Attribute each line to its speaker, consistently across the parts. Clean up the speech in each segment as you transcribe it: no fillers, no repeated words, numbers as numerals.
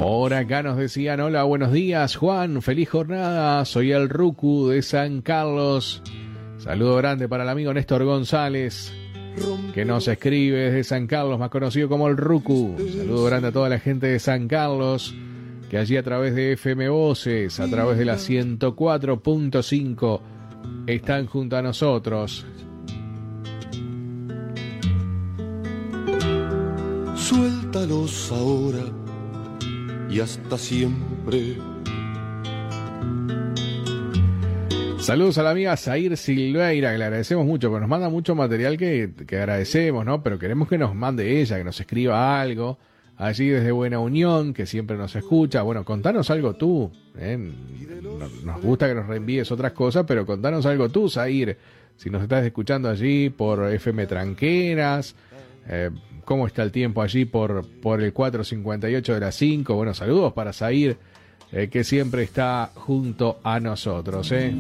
Speaker 1: Por acá nos decían, hola, buenos días, Juan, feliz jornada, soy el Rucu de San Carlos. Saludo grande para el amigo Néstor González, que nos escribe desde San Carlos, más conocido como el Rucu. Saludo grande a toda la gente de San Carlos, que allí a través de FM Voces, a través de la 104.5, están junto a nosotros.
Speaker 2: Suéltalos ahora y hasta siempre.
Speaker 1: Saludos a la amiga Zair Silveira, que le agradecemos mucho, porque nos manda mucho material que agradecemos, ¿no? Pero queremos que nos mande ella, que nos escriba algo, allí desde Buena Unión, que siempre nos escucha. Bueno, contanos algo tú, ¿eh? Nos gusta que nos reenvíes otras cosas, pero contanos algo tú, Zair, si nos estás escuchando allí por FM Tranqueras, cómo está el tiempo allí por el 458 de las 5. Bueno, saludos para Zair, que siempre está junto a nosotros, ¿eh?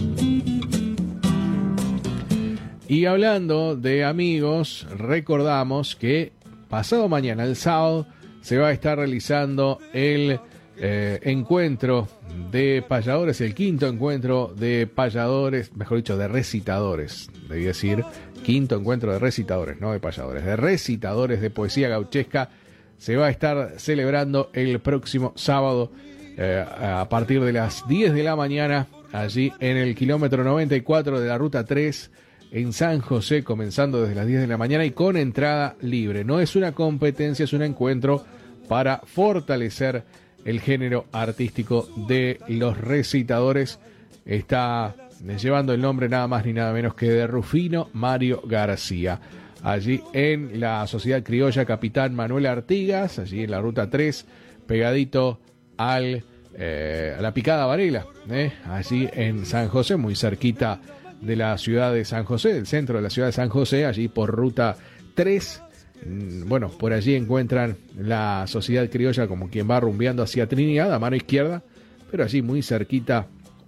Speaker 1: Y hablando de amigos, recordamos que pasado mañana, el sábado, se va a estar realizando el encuentro de payadores, el quinto encuentro de payadores, mejor dicho, de recitadores, debí decir, quinto encuentro de recitadores, no de payadores, de recitadores de poesía gauchesca. Se va a estar celebrando el próximo sábado a partir de las 10 de la mañana, allí en el kilómetro 94 de la ruta 3 en San José, comenzando desde las 10 de la mañana y con entrada libre. No es una competencia, es un encuentro para fortalecer el género artístico de los recitadores. Está llevando el nombre nada más ni nada menos que de Rufino Mario García, allí en la Sociedad Criolla Capitán Manuel Artigas, allí en la ruta 3, pegadito a la Picada Varela, allí en San José, muy cerquita de la ciudad de San José, del centro de la ciudad de San José, allí por ruta 3. Bueno, por allí encuentran la Sociedad Criolla como quien va rumbeando hacia Trinidad, a mano izquierda, pero allí muy cerquita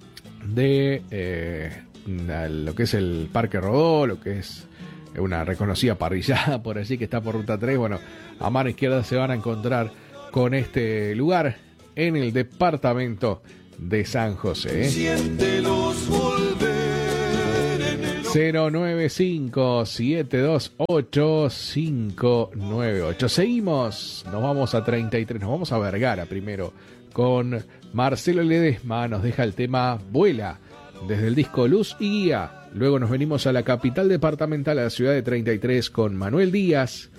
Speaker 1: de lo que es el Parque Rodó, lo que es una reconocida parrillada por allí que está por ruta 3. Bueno, a mano izquierda se van a encontrar con este lugar en el departamento de San José.
Speaker 2: Siéntelos volver en el
Speaker 1: 095-728-598. Seguimos, nos vamos a 33, nos vamos a Vergara primero con Marcelo Ledesma, nos deja el tema Vuela desde el disco Luz y Guía. Luego nos venimos a la capital departamental, a la ciudad de 33, con Manuel Díaz